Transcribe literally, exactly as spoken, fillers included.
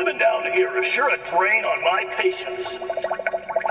Living down here is sure a drain on my patience.